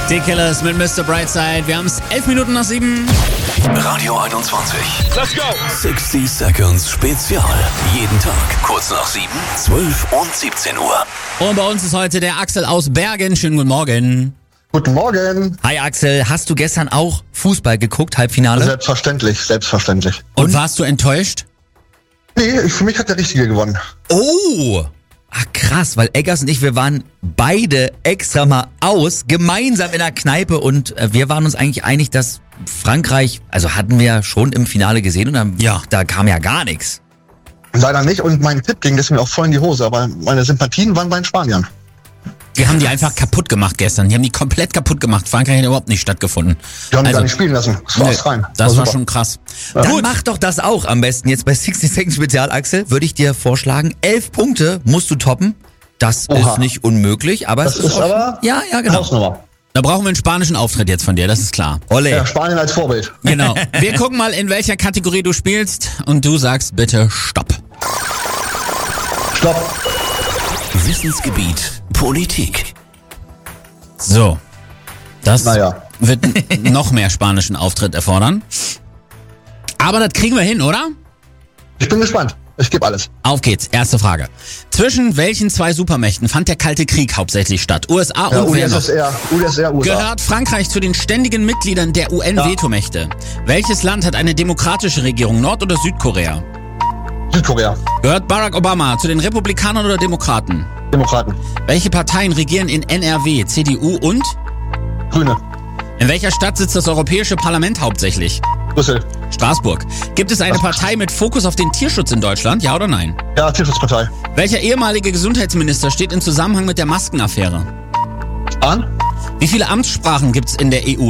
Die Killers mit Mr. Brightside. Wir haben es 11:07. Radio 21. Let's go! 60 Seconds Spezial. Jeden Tag kurz nach 7, 12 und 17 Uhr. Und bei uns ist heute der Axel aus Bergen. Schönen guten Morgen. Guten Morgen. Hi Axel, hast du gestern auch Fußball geguckt, Halbfinale? Selbstverständlich. Und warst du enttäuscht? Nee, für mich hat der Richtige gewonnen. Oh! Ach krass, weil Eggers und ich, wir waren beide extra mal gemeinsam in der Kneipe und wir waren uns eigentlich einig, dass Frankreich, also hatten wir schon im Finale gesehen und dann, da kam ja gar nichts. Leider nicht und mein Tipp ging deswegen auch voll in die Hose, aber meine Sympathien waren bei den Spaniern. Die haben die einfach kaputt gemacht gestern. Die haben die komplett kaputt gemacht. Frankreich hat überhaupt nicht stattgefunden. Die haben die gar nicht spielen lassen. Das war rein. Das war schon krass. Dann Gut. mach doch das auch am besten. Jetzt bei 60 Seconds Spezial, Axel, würde ich dir vorschlagen, 11 Punkte musst du toppen. Das ist nicht unmöglich, aber Das es ist ist aber ja, genau. Hausnummer. Da brauchen wir einen spanischen Auftritt jetzt von dir, das ist klar. Ole. Ja, Spanien als Vorbild. Genau. Wir gucken mal, in welcher Kategorie du spielst und du sagst bitte Stopp. Stopp. Wissensgebiet Politik. So. Das Naja. wird noch mehr spanischen Auftritt erfordern. Aber das kriegen wir hin, oder? Ich bin gespannt. Ich gebe alles. Auf geht's. Erste Frage. Zwischen welchen zwei Supermächten fand der Kalte Krieg hauptsächlich statt? USA Ja, und wer noch? UdSSR, USA. Gehört Frankreich zu den ständigen Mitgliedern der UN-Vetomächte? Welches Land hat eine demokratische Regierung, Nord- oder Südkorea? Südkorea. Gehört Barack Obama zu den Republikanern oder Demokraten? Demokraten. Welche Parteien regieren in NRW, CDU und? Grüne. In welcher Stadt sitzt das Europäische Parlament hauptsächlich? Brüssel. Straßburg. Gibt es eine Partei mit Fokus auf den Tierschutz in Deutschland, ja oder nein? Ja, Tierschutzpartei. Welcher ehemalige Gesundheitsminister steht in Zusammenhang mit der Maskenaffäre? Spahn. Wie viele Amtssprachen gibt es in der EU?